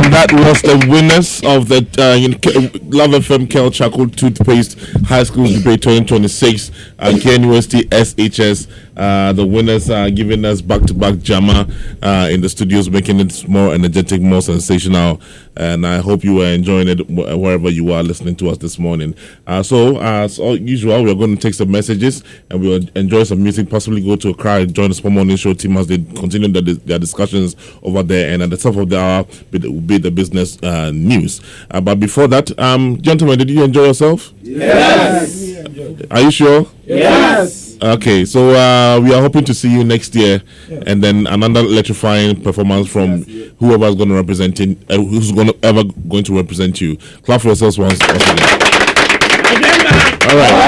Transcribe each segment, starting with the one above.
And that was the winners of the Love FM Kel Charcoal Toothpaste High School Debate 2026 KNUST SHS. The winners are giving us back-to-back jammer in the studios, making it more energetic, more sensational. And I hope you are enjoying it wherever you are listening to us this morning. So, as usual, we're going to take some messages and we'll enjoy some music, possibly go to a crowd, join the Sport Morning Show team as they continue their discussions over there. And at the top of the hour will be the business news. But before that, gentlemen, did you enjoy yourself? Yes. Are you sure? Yes. Okay, so we are hoping to see you next year, and then another electrifying performance from whoever is going to represent who's going to represent you. Clap for yourselves once again. All right.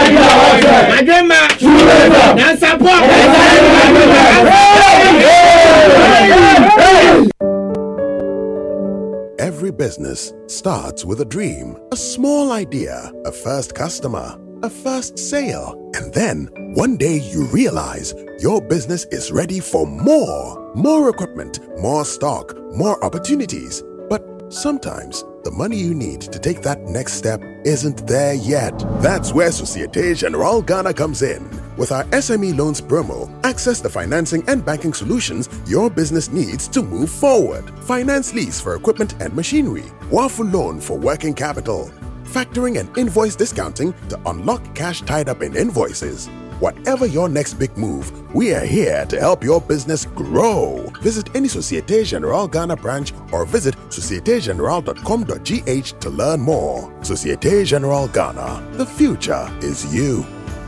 Every business starts with a dream, a small idea, a first customer, a first sale, and then one day you realize your business is ready for more equipment, more stock, more opportunities. But sometimes the money you need to take that next step isn't there yet. That's where Societe Generale Ghana comes in. With our SME loans promo, access the financing and banking solutions your business needs to move forward. Finance lease for equipment and machinery, waffle loan for working capital, factoring and invoice discounting to unlock cash tied up in invoices. Whatever your next big move, we are here to help your business grow. Visit any Societe Generale Ghana branch or visit societegenerale.com.gh to learn more. Societe Generale Ghana, the future is you.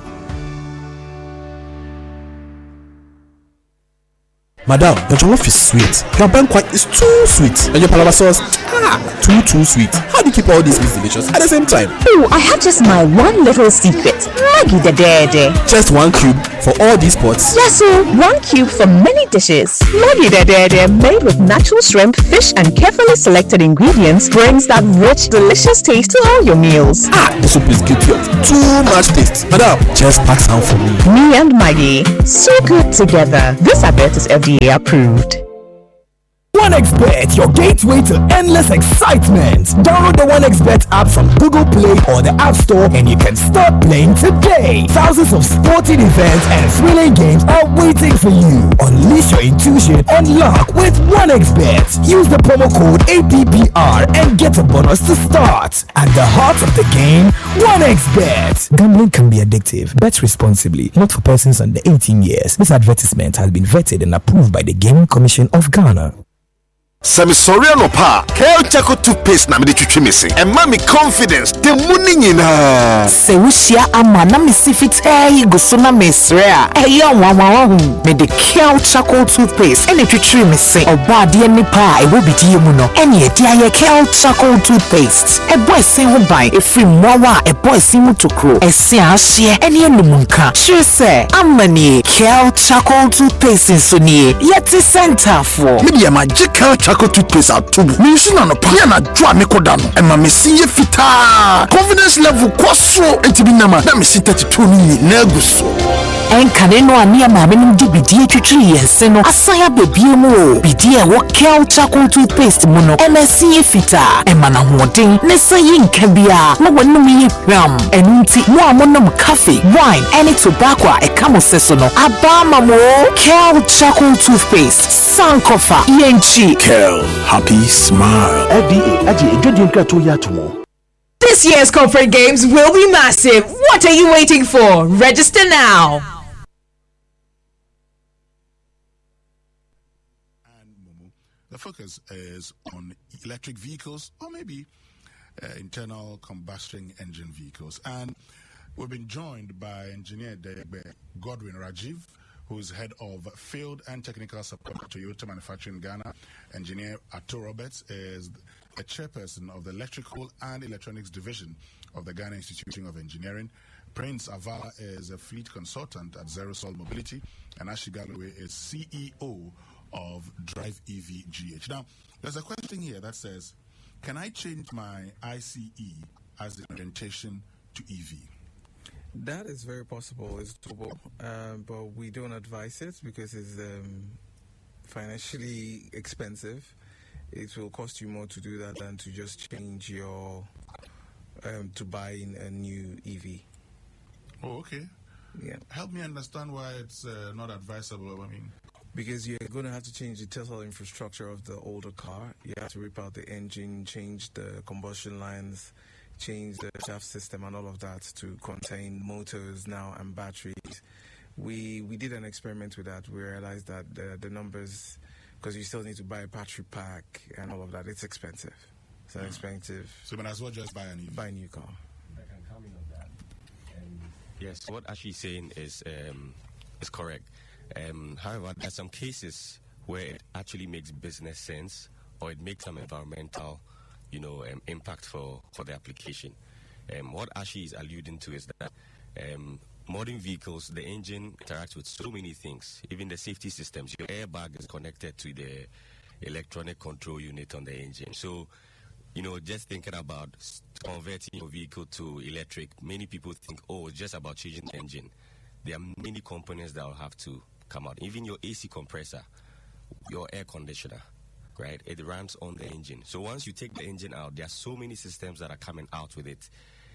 Madam, the jollof is sweet. Your banquet is too sweet. And your palava sauce, too sweet. How do you keep all these meats delicious at the same time? Oh, I have just my one little secret. Maggi the Dede. Just one cube for all these pots? Yes, so one cube for many dishes. Maggi the Dede, made with natural shrimp, fish, and carefully selected ingredients, brings that rich, delicious taste to all your meals. The soup is good. Too much taste. Madam, just pack some for me. Me and Maggi, so good together. This advert is FDA approved. OneXBet, your gateway to endless excitement. Download the OneXBet app from Google Play or the App Store and you can start playing today. Thousands of sporting events and thrilling games are waiting for you. Unleash your intuition on luck with OneXBet. Use the promo code APPR and get a bonus to start. At the heart of the game, OneXBet. Gambling can be addictive. Bet responsibly. Not for persons under 18 years. This advertisement has been vetted and approved by the Gaming Commission of Ghana. Semi Soriano Pa, Kel Charcoal Toothpaste na me de twetwe me se. And me confidence, the money nyina. Se wushia ama na me sifit go so na me sre a. Wanwa me de Kel Charcoal Toothpaste ene twetwe me se. Oba de ni pa e wo bidie mu no. Ene e dia Kel Charcoal Toothpaste. E boy sen ho ban e free mwawa e boy sen mu tokro. E se ahye ene enumuka. Sure say amani Kel Charcoal Toothpaste so ni yeti center for. Me de ma Kel Charcoal Toothpaste out to me shina no pa na dwa me koda no e ma me siye fita confidence level kwaso entibi na ma na me sit 32 ni na aguso en kane no ani ma me nim di bidie twetwe yense no asaya bebie mu bidie wo Kel Charcoal Toothpaste mu no e ma siye fita e ma na hoden ne sayi nka bia no wonum yi hwam enunti mo amonom cafe wine any tobacco e kamo seso no abama mo Kel Charcoal Toothpaste sankofa yenchi happy smile. This year's corporate games will be massive. What are you waiting for? Register now. And Momo, the focus is on electric vehicles or maybe internal combustion engine vehicles. And we've been joined by engineer Godwin Rajiv, who is head of field and technical support at Toyota Manufacturing Ghana. Engineer Ato Roberts is the chairperson of the Electrical and Electronics Division of the Ghana Institute of Engineering. Prince Avala is a fleet consultant at Zerosol Mobility, and Ashi Galloway is CEO of Drive EV GH. Now, there's a question here that says, can I change my ICE as the orientation to EV? That is very possible. It's doable, but we don't advise it because it's financially expensive, it will cost you more to do that than to just change your to buy in a new EV. Oh, okay. Yeah. Help me understand why it's not advisable. I mean, because you're going to have to change the total infrastructure of the older car. You have to rip out the engine, change the combustion lines, change the shaft system and all of that to contain motors now and batteries. We did an experiment with that. We realized that the numbers, because you still need to buy a battery pack and all of that, it's expensive. It's expensive. So you might as well just buy a new car. I can comment on that. Yes, what Ashley is saying is correct. However, there are some cases where it actually makes business sense, or it makes some environmental, impact for the application. What Ashley is alluding to is that modern vehicles, the engine interacts with so many things, even the safety systems. Your airbag is connected to the electronic control unit on the engine. So, just thinking about converting your vehicle to electric, many people think, it's just about changing the engine. There are many components that will have to come out. Even your AC compressor, your air conditioner, right? It runs on the engine. So once you take the engine out, there are so many systems that are coming out with it.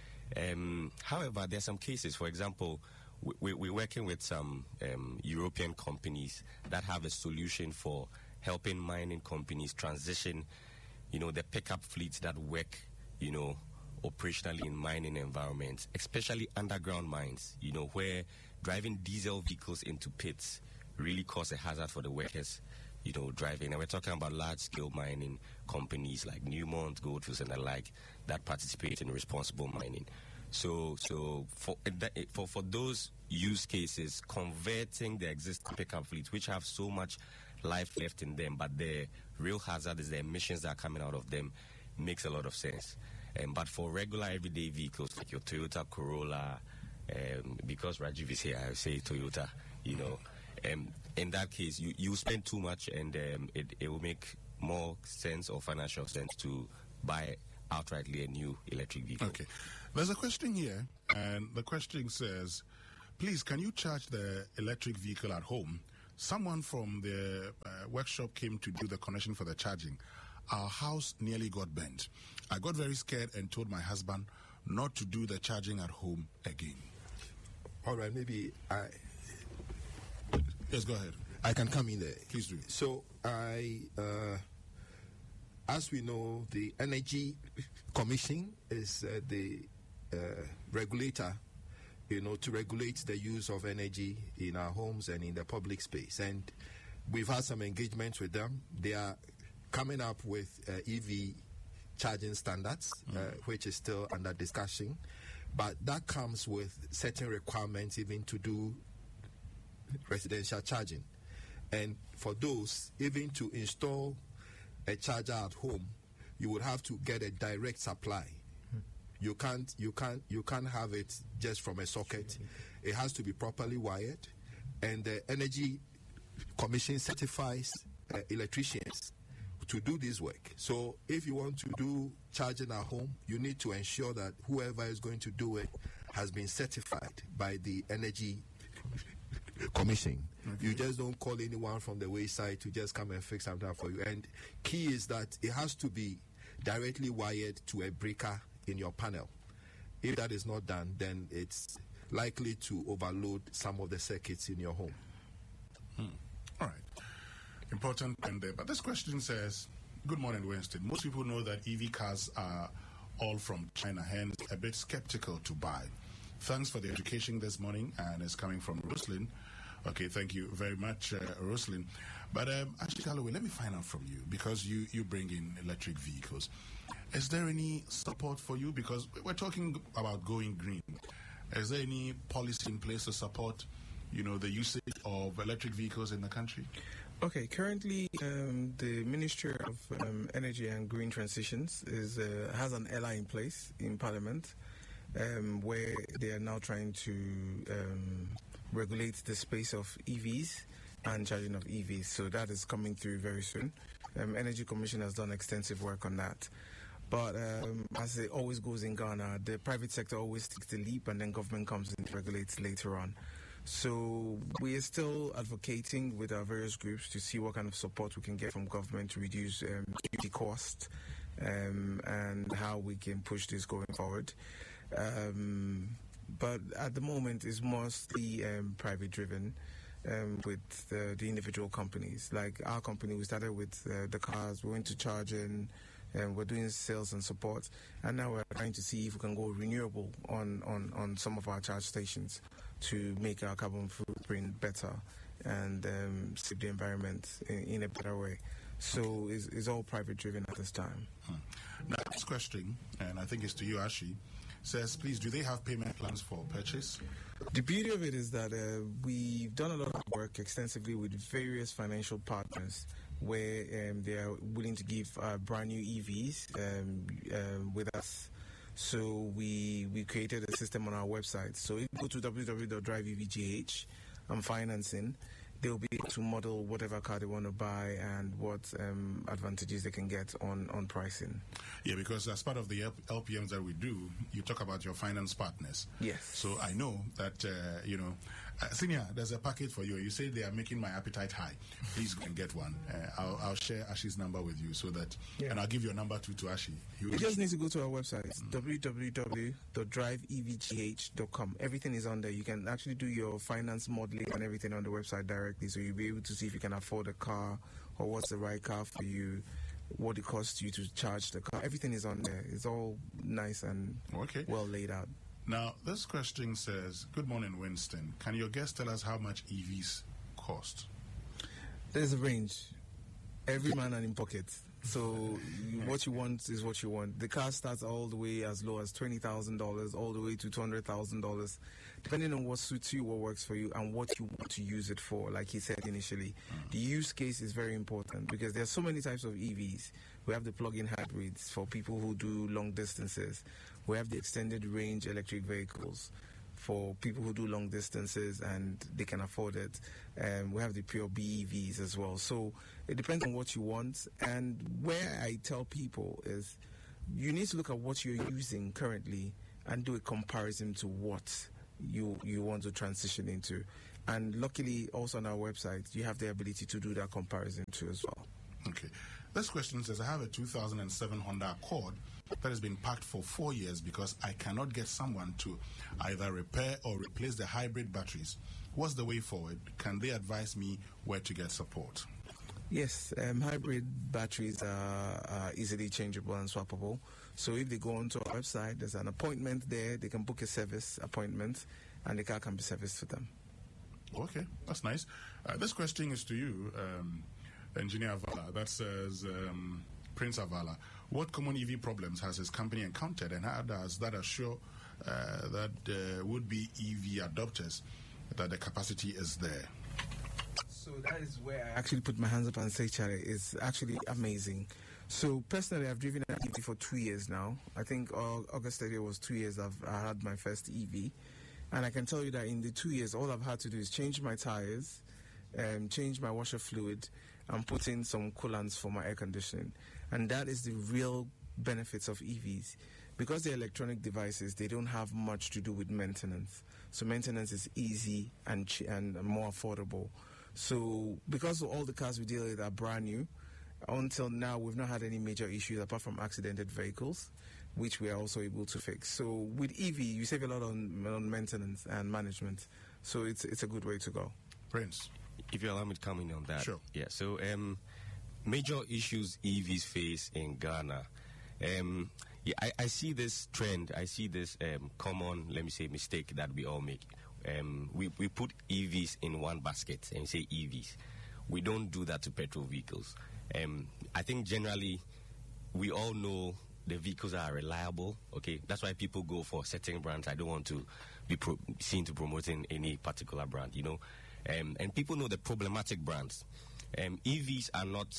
However, there are some cases, for example, we're working with some European companies that have a solution for helping mining companies transition, the pickup fleets that work, operationally in mining environments, especially underground mines, where driving diesel vehicles into pits really cause a hazard for the workers, driving. And we're talking about large-scale mining companies like Newmont, Goldfields, and the like that participate in responsible mining. So for those use cases, converting the existing pickup fleets, which have so much life left in them, but the real hazard is the emissions that are coming out of them, makes a lot of sense. But for regular everyday vehicles like your Toyota Corolla, because Rajiv is here, I say Toyota, in that case, you spend too much, and it will make more sense or financial sense to buy outrightly a new electric vehicle. Okay. There's a question here, and the question says, please, can you charge the electric vehicle at home? Someone from the workshop came to do the connection for the charging. Our house nearly got bent. I got very scared and told my husband not to do the charging at home again. All right, maybe I... Yes, go ahead. I can come in there. Please do. So, as we know, the Energy Commission is the regulator, to regulate the use of energy in our homes and in the public space. And we've had some engagement with them. They are coming up with EV charging standards, which is still under discussion. But that comes with certain requirements even to do residential charging. And for those, even to install a charger at home, you would have to get a direct supply. You can't have it just from a socket. It has to be properly wired, and the Energy Commission certifies electricians to do this work. So if you want to do charging at home, you need to ensure that whoever is going to do it has been certified by the Energy Commission. Okay. You just don't call anyone from the wayside to just come and fix something for you. And key is that it has to be directly wired to a breaker in your panel. If that is not done, then it's likely to overload some of the circuits in your home. All right. Important point there. But this question says, good morning, Winston. Most people know that EV cars are all from China, hence a bit skeptical to buy. Thanks for the education this morning, and it's coming from Roslyn. Okay, thank you very much, Roslyn. But actually, Calloway, let me find out from you, because you bring in electric vehicles. Is there any support for you? Because we're talking about going green. Is there any policy in place to support, the usage of electric vehicles in the country? Okay, currently the Ministry of Energy and Green Transitions has an LI in place in Parliament, where they are now trying to regulate the space of EVs and charging of EVs. So that is coming through very soon. Energy Commission has done extensive work on that. But as it always goes in Ghana, the private sector always takes the leap, and then government comes in and regulates later on. So we are still advocating with our various groups to see what kind of support we can get from government to reduce the cost and how we can push this going forward. But at the moment, it's mostly private driven. With the individual companies. Like our company, we started with the cars, we went to charging, and we're doing sales and support, and now we're trying to see if we can go renewable on some of our charge stations to make our carbon footprint better and save the environment in a better way. So it's all private driven at this time. Now, this question, and I think it's to you, Ashi, says, please, do they have payment plans for purchase? The beauty of it is that we've done a lot of work extensively with various financial partners where they are willing to give brand new EVs with us. So we created a system on our website. So if you go to www.driveevgh and financing, they'll be able to model whatever car they want to buy and what advantages they can get on pricing. Yeah, because as part of the LPMs that we do, you talk about your finance partners. Yes. So I know that, Senior, there's a package for you. You say they are making my appetite high. Please go and get one. I'll share Ashi's number with you so that, and I'll give your number to Ashi. You just need to go to our website, www.driveevgh.com. Everything is on there. You can actually do your finance modeling and everything on the website directly, so you'll be able to see if you can afford a car or what's the right car for you, what it costs you to charge the car. Everything is on there. It's all nice and well laid out. Now, this question says, good morning, Winston. Can your guest tell us how much EVs cost? There's a range. Every man and in pocket. So what you want is what you want. The car starts all the way as low as $20,000 all the way to $200,000, depending on what suits you, what works for you, and what you want to use it for. Like he said initially, the use case is very important because there are so many types of EVs. We have the plug-in hybrids for people who do long distances. We have the extended range electric vehicles for people who do long distances and they can afford it. We have the pure BEVs as well. So it depends on what you want. And where I tell people is you need to look at what you're using currently and do a comparison to what you want to transition into. And luckily, also on our website, you have the ability to do that comparison too as well. Okay. This question says, I have a 2007 Honda Accord that has been parked for 4 years because I cannot get someone to either repair or replace the hybrid batteries. What's the way forward? Can they advise me where to get support? Yes, hybrid batteries are easily changeable and swappable. So if they go onto our website, there's an appointment there. They can book a service appointment and the car can be serviced for them. Okay, that's nice. This question is to you, Engineer Avala. That says, Prince Avala, what common EV problems has his company encountered, and how does that assure that would-be EV adopters that the capacity is there? So that is where I actually put my hands up and say, Charlie, it's actually amazing. So personally, I've driven an EV for 2 years now. I think August 30th was 2 years I had my first EV. And I can tell you that in the 2 years, all I've had to do is change my tires, change my washer fluid, and put in some coolants for my air conditioning. And that is the real benefits of EVs. Because they're electronic devices, they don't have much to do with maintenance. So maintenance is easy and more affordable. So because all the cars we deal with are brand new, until now we've not had any major issues apart from accidented vehicles, which we are also able to fix. So with EV, you save a lot on maintenance and management. So it's a good way to go. Prince, if you allow me to come in on that. Sure. Yeah, so major issues EVs face in Ghana. I see this trend. I see this common, let me say, mistake that we all make. We put EVs in one basket and say EVs. We don't do that to petrol vehicles. I think generally we all know the vehicles are reliable. Okay, that's why people go for certain brands. I don't want to be seen to promoting any particular brand, you know. And people know the problematic brands. EVs are not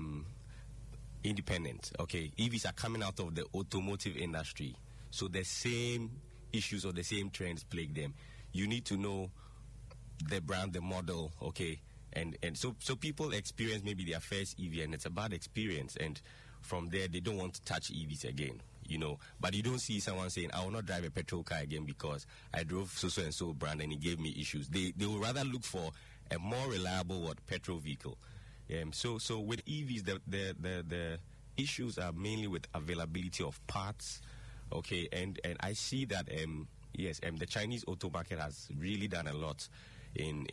independent. Okay, EVs are coming out of the automotive industry, so the same issues or the same trends plague them. You need to know the brand, the model. Okay, and so people experience maybe their first EV and it's a bad experience, and from there they don't want to touch EVs again. But you don't see someone saying, I will not drive a petrol car again because I drove so and so brand and it gave me issues. They will rather look for a more reliable petrol vehicle. So with EVs, the issues are mainly with availability of parts. Okay, and I see that the Chinese auto market has really done a lot in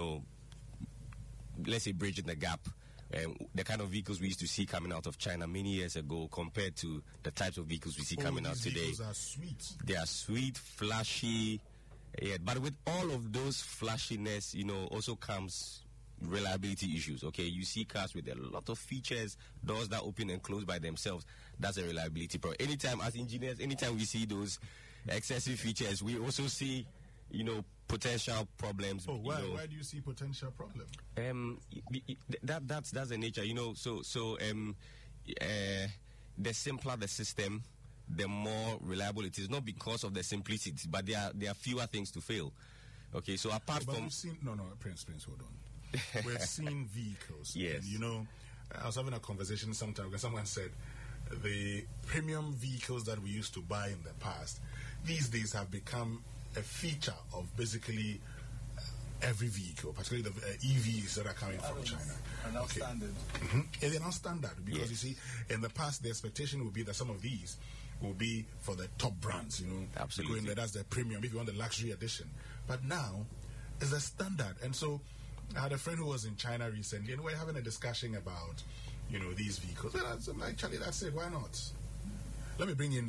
let's say bridging the gap. The kind of vehicles we used to see coming out of China many years ago compared to the types of vehicles we see coming out today. Vehicles are sweet. They are sweet, flashy. Yeah, but with all of those flashiness, also comes reliability issues. Okay, you see cars with a lot of features, doors that open and close by themselves. That's a reliability problem. Anytime, as engineers, anytime we see those excessive features, we also see, potential problems. Oh, why do you see potential problem? That's the nature. The simpler the system, the more reliable it is. Not because of the simplicity, but there are fewer things to fail. Okay, so apart from we've seen Prince, hold on. We've seen vehicles. Yes. And, I was having a conversation sometime where someone said the premium vehicles that we used to buy in the past these days have become a feature of basically every vehicle, particularly the EVs that are coming from China. Are now standard. Mm-hmm. They're not standard because you see, in the past, the expectation would be that some of these will be for the top brands, Absolutely. Going there, that's the premium, if you want the luxury edition. But now, it's a standard. And so, I had a friend who was in China recently, and we were having a discussion about, these vehicles. And I'm like, Charlie, that's it, why not? Let me bring in,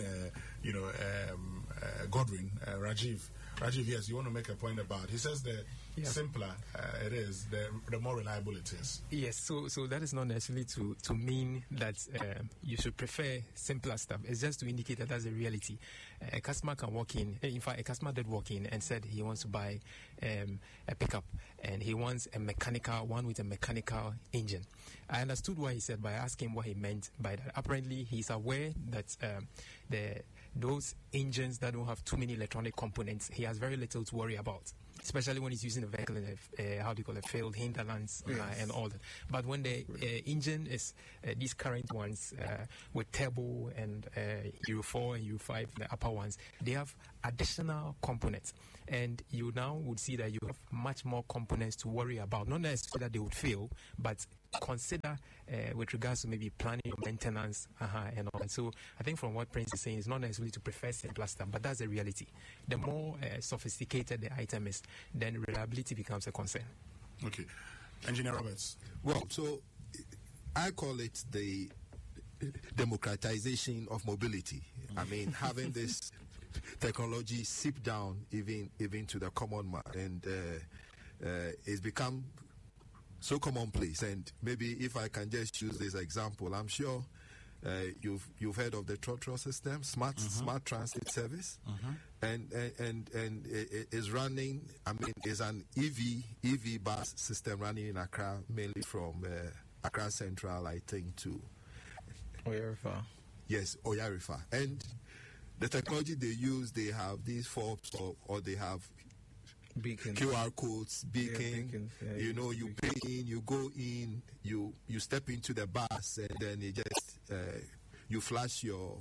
Godwin, Rajiv. Rajiv, yes, you want to make a point about. He says the simpler it is, the more reliable it is. Yes, so that is not necessarily to mean that you should prefer simpler stuff. It's just to indicate that that's a reality. A customer can walk in. In fact, a customer did walk in and said he wants to buy a pickup and he wants a mechanical one with a mechanical engine. I understood what he said by asking what he meant by that. Apparently, he's aware that those engines that don't have too many electronic components, he has very little to worry about, especially when he's using a vehicle in a failed hinterlands and all that. But when the engine is these current ones with turbo and Euro 4 and Euro 5, the upper ones, they have additional components. And you now would see that you have much more components to worry about. Not necessarily that they would fail, but consider with regards to maybe planning your maintenance and all that. So I think from what Prince is saying, it's not necessarily to prefer simpler stuff, but that's the reality. The more sophisticated the item is, then reliability becomes a concern. Okay. Engineer Roberts. Well, so I call it the democratization of mobility. I mean, having this technology seep down even to the common man, and it's become so commonplace. And maybe if I can just use this example, I'm sure you've heard of the TROTRO system, smart transit service, and it is running. I mean, it's an EV bus system running in Accra, mainly from Accra Central, I think, to Oyarifa. Yes, Oyarifa. And the technology they use, they have these forbes or they have beacons. QR codes, beacons. Yeah, you pay in, you go in, you step into the bus, and then you just you flash your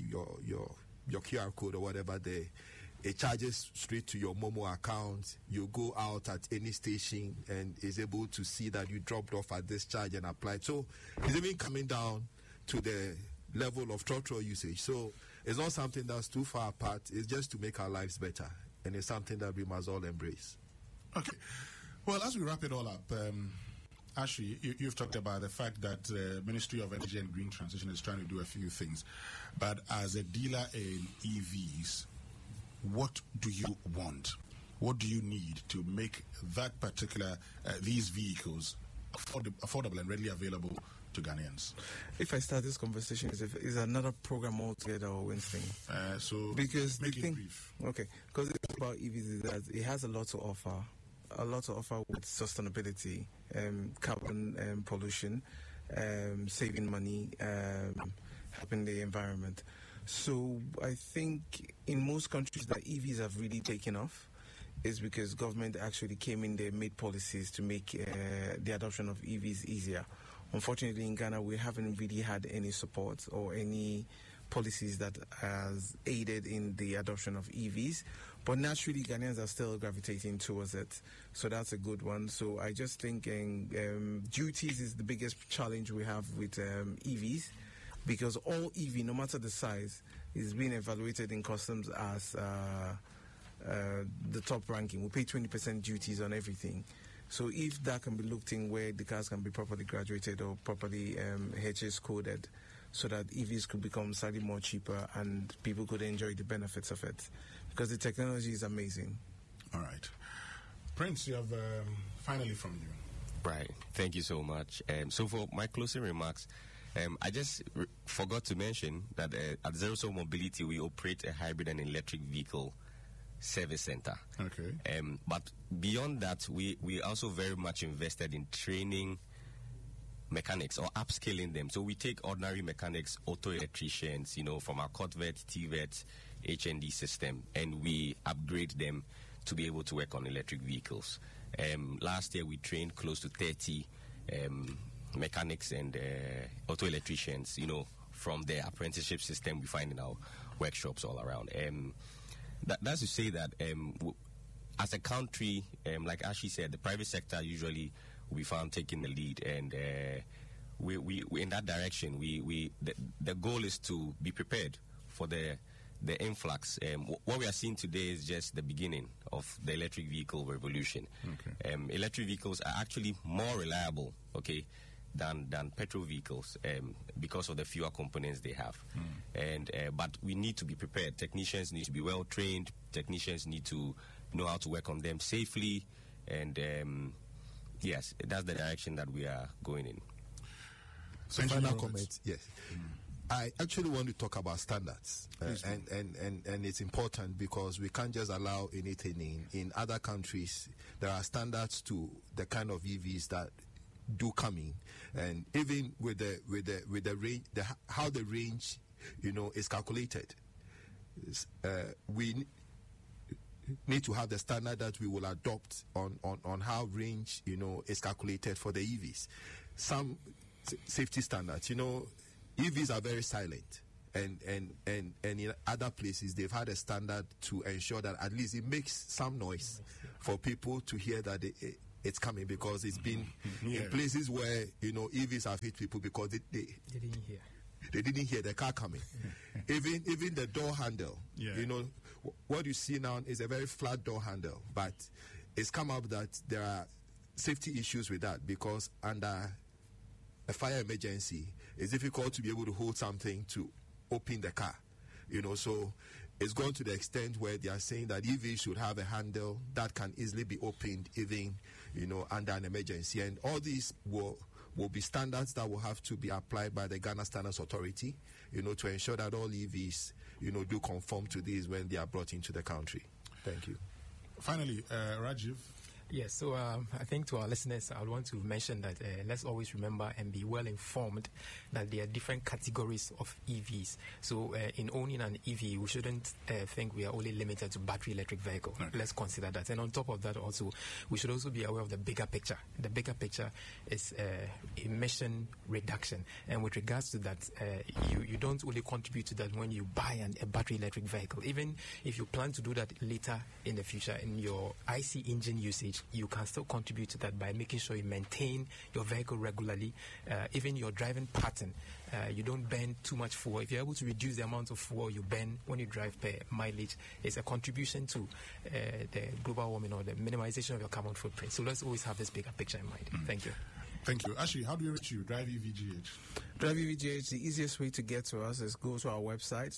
QR code or whatever. It charges straight to your Momo account. You go out at any station and is able to see that you dropped off at this charge and applied. So it's even coming down to the level of TROTRO usage. So it's not something that's too far apart. It's just to make our lives better. And it's something that we must all embrace. Okay. Well, as we wrap it all up, Ashley, you've talked about the fact that the Ministry of Energy and Green Transition is trying to do a few things. But as a dealer in EVs, what do you want? What do you need to make that particular, these vehicles affordable and readily available to Ghanaians? If I start this conversation, is another program altogether, or Winston? Because make it brief. Okay, because it's about EVs is that it has a lot to offer. A lot to offer with sustainability, carbon pollution, saving money, helping the environment. So I think in most countries that EVs have really taken off is because government actually came in there, made policies to make the adoption of EVs easier. Unfortunately, in Ghana, we haven't really had any support or any policies that has aided in the adoption of EVs, but naturally Ghanaians are still gravitating towards it, so that's a good one. So I just think duties is the biggest challenge we have with EVs, because all EV, no matter the size, is being evaluated in customs as the top ranking. We pay 20% duties on everything. So if that can be looked in, where the cars can be properly graduated or properly HS coded, so that EVs could become slightly more cheaper and people could enjoy the benefits of it, because the technology is amazing. All right. Prince, you have finally from you. Right. Thank you so much. So for my closing remarks, I just forgot to mention that at Zero Soul Mobility, we operate a hybrid and electric vehicle service center. Okay. But beyond that, we also very much invested in training mechanics or upscaling them. So we take ordinary mechanics, auto electricians, from our COTVET, TVET, HND system, and we upgrade them to be able to work on electric vehicles. Last year we trained close to 30 mechanics and auto electricians, from the apprenticeship system we find in our workshops all around. That's to say that as a country, like Ashley said, the private sector usually will be found taking the lead, and we in that direction. The goal is to be prepared for the influx. What we are seeing today is just the beginning of the electric vehicle revolution. Okay. Electric vehicles are actually more reliable, than petrol vehicles because of the fewer components they have. But we need to be prepared. Technicians need to be well trained. Technicians need to know how to work on them safely, and yes, that's the direction that we are going in. So final comment, yes. I actually want to talk about standards, and it's important because we can't just allow anything in other countries. There are standards to the kind of EVs that do come in, and even with the range, how the range, is calculated. We need to have the standard that we will adopt on how range, is calculated for the EVs. Some safety standards, EVs are very silent, and in other places they've had a standard to ensure that at least it makes some noise for people to hear that it's coming, because it's been in places where EVs have hit people because they didn't hear. They didn't hear the car coming. Even the door handle. What you see now is a very flat door handle, but it's come up that there are safety issues with that, because under a fire emergency, it's difficult to be able to hold something to open the car. So it's gone to the extent where they are saying that EV should have a handle that can easily be opened even, under an emergency. And all these will be standards that will have to be applied by the Ghana Standards Authority, to ensure that all EVs, do conform to these when they are brought into the country. Thank you. Finally, Rajiv. Yes, so I think to our listeners, I would want to mention that let's always remember and be well informed that there are different categories of EVs. So in owning an EV, we shouldn't think we are only limited to battery electric vehicle. Okay. Let's consider that. And on top of that also, we should also be aware of the bigger picture. The bigger picture is emission reduction. And with regards to that, you don't only contribute to that when you buy a battery electric vehicle. Even if you plan to do that later in the future in your IC engine usage, you can still contribute to that by making sure you maintain your vehicle regularly. Even your driving pattern, you don't burn too much fuel. If you're able to reduce the amount of fuel you burn when you drive per mileage, it's a contribution to the global warming or the minimization of your carbon footprint. So let's always have this bigger picture in mind. Thank you. Thank you. Ashley, how do you reach you? Drive EVGH. Drive EVGH, the easiest way to get to us is go to our website,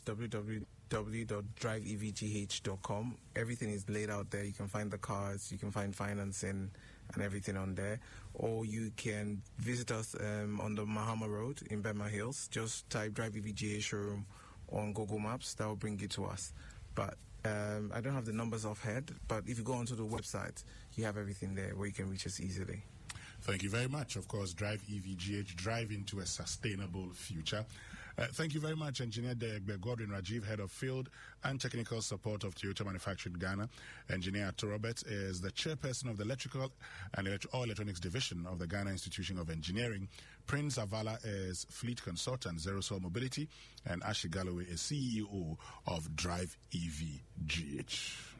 www.driveevgh.com. Everything is laid out there. You can find the cars, you can find financing and everything on there. Or you can visit us on the Mahama Road in Bema Hills. Just type Drive EVGH showroom on Google Maps. That will bring you to us. But I don't have the numbers offhand, but if you go onto the website, you have everything there where you can reach us easily. Thank you very much. Of course, Drive EVGH, drive into a sustainable future. Thank you very much, Engineer Degbe Godwin Rajiv, Head of Field and Technical Support of Toyota Manufacturing Ghana. Engineer Arthur Roberts is the Chairperson of the Electrical and Electronics Division of the Ghana Institution of Engineering. Prince Avala is Fleet Consultant, Zerosol Mobility, and Ashi Galloway is CEO of Drive EVGH.